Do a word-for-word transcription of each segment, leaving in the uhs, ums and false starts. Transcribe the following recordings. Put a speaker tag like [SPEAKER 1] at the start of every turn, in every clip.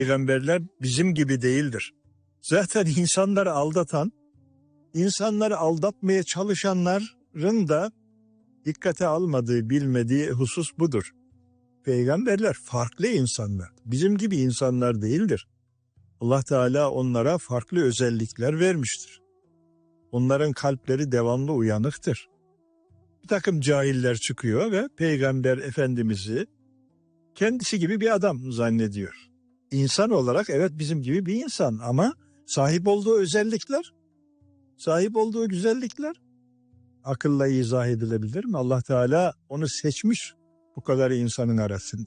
[SPEAKER 1] Peygamberler bizim gibi değildir. Zaten insanları aldatan, insanları aldatmaya çalışanların da dikkate almadığı, bilmediği husus budur. Peygamberler farklı insanlar, bizim gibi insanlar değildir. Allah Teala onlara farklı özellikler vermiştir. Onların kalpleri devamlı uyanıktır. Bir takım cahiller çıkıyor ve Peygamber Efendimiz'i kendisi gibi bir adam zannediyor. İnsan olarak evet bizim gibi bir insan ama sahip olduğu özellikler, sahip olduğu güzellikler akılla izah edilebilir mi? Allah Teala onu seçmiş bu kadar insanın arasında.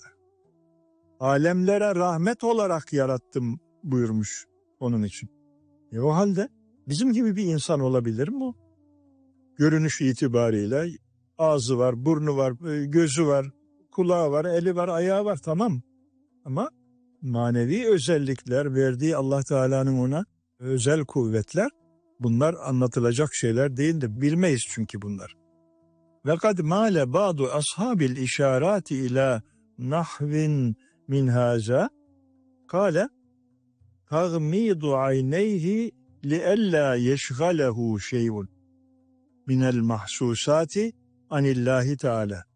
[SPEAKER 1] Alemlere rahmet olarak yarattım buyurmuş onun için. E o halde bizim gibi bir insan olabilir mi o? Görünüş itibariyle ağzı var, burnu var, gözü var, kulağı var, eli var, ayağı var, tamam. Ama manevi özellikler, verdiği Allah Teala'nın ona özel kuvvetler, bunlar anlatılacak şeyler değildir. Bilmeyiz çünkü bunlar. Ve kad male ba'du ashabil işarati ila nahvin min haza kâle tagmidu ayneyhi liella yeşgalehu şeyun minel mahsusati anillahi Teala.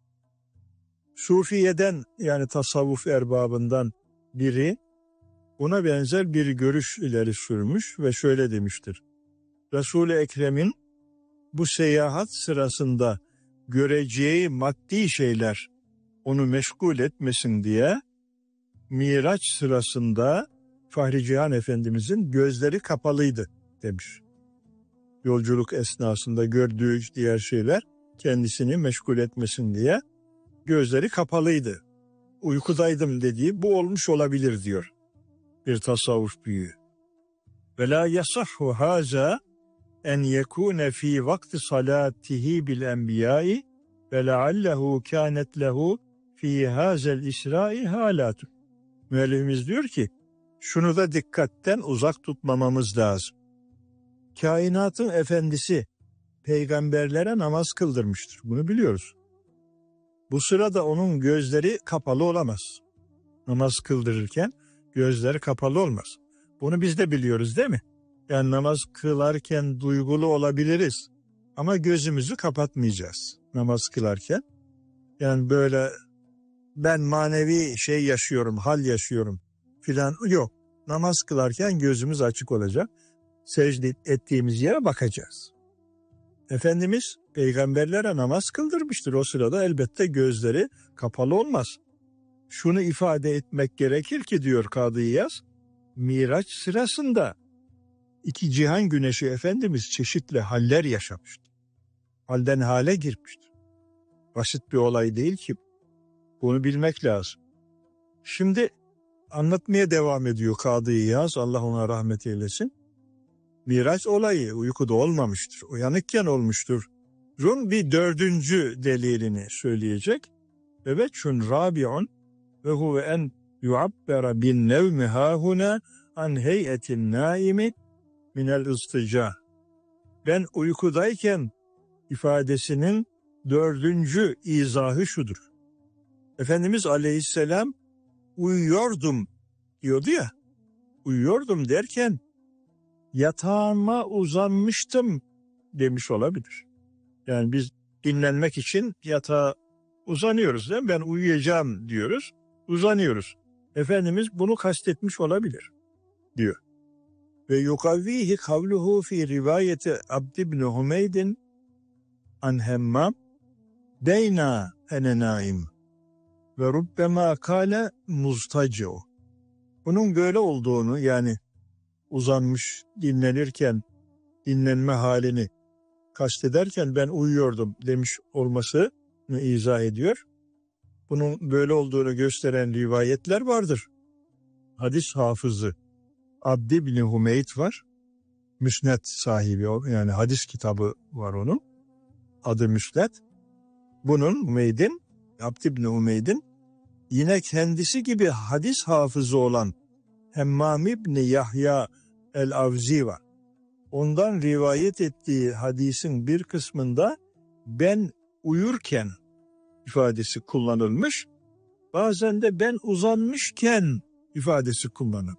[SPEAKER 1] Sufiyeden, yani tasavvuf erbabından biri buna benzer bir görüş ileri sürmüş ve şöyle demiştir. Resul-i Ekrem'in bu seyahat sırasında göreceği maddi şeyler onu meşgul etmesin diye Miraç sırasında Fahri Cihan Efendimizin gözleri kapalıydı demiş. Yolculuk esnasında gördüğü diğer şeyler kendisini meşgul etmesin diye gözleri kapalıydı. Uykudaydım dediği bu olmuş olabilir diyor bir tasavvuf büyüğü. Ve la yasahhu haza en yekune fi vakti salatihi bil enbiyai ve leallehu kânet lehu fi hazel isra'i halatu. Müellifimiz diyor ki şunu da dikkatten uzak tutmamamız lazım. Kainatın efendisi peygamberlere namaz kıldırmıştır. Bunu biliyoruz. Bu sırada onun gözleri kapalı olamaz. Namaz kıldırırken gözleri kapalı olmaz. Bunu biz de biliyoruz değil mi? Yani namaz kılarken duygulu olabiliriz. Ama gözümüzü kapatmayacağız namaz kılarken. Yani böyle ben manevi şey yaşıyorum, hal yaşıyorum filan yok. Namaz kılarken gözümüz açık olacak. Secde ettiğimiz yere bakacağız. Efendimiz peygamberlere namaz kıldırmıştır. O sırada elbette gözleri kapalı olmaz. Şunu ifade etmek gerekir ki diyor Kadı İyaz, Miraç sırasında iki cihan güneşi Efendimiz çeşitli haller yaşamıştır. Halden hale girmiştir. Basit bir olay değil ki. Bunu bilmek lazım. Şimdi anlatmaya devam ediyor Kadı İyaz, Allah ona rahmet eylesin. Miraç olayı uykuda olmamıştır. Uyanıkken olmuştur. Rum bir dördüncü delilini söyleyecek. Evet şun rabi'un ve huve en yuabbera bin nevmi hahuna an heyetin naimi minel ıstıca. Ben uykudayken ifadesinin dördüncü izahı şudur. Efendimiz Aleyhisselam uyuyordum diyordu ya. Uyuyordum derken yatağıma uzanmıştım demiş olabilir. Yani biz dinlenmek için yatağa uzanıyoruz değil mi? Ben uyuyacağım diyoruz, uzanıyoruz. Efendimiz bunu kastetmiş olabilir diyor. Ve yukavvihi kavluhu fi rivayeti Abd ibn Humeydin an Hemmam beyna ene naim ve rubbema kâle muztaci'u. Bunun böyle olduğunu, yani uzanmış dinlenirken dinlenme halini kastederken ben uyuyordum demiş olmasını izah ediyor. Bunun böyle olduğunu gösteren rivayetler vardır. Hadis hafızı Abd ibn Humeyd var. Müsned sahibi o, yani hadis kitabı var onun. Adı Müsned. Bunun Humeyd'in, Abd ibn Humeyd'in yine kendisi gibi hadis hafızı olan Hemmam İbni Yahya el-Avzi var. Ondan rivayet ettiği hadisin bir kısmında ben uyurken ifadesi kullanılmış. Bazen de ben uzanmışken ifadesi kullanın.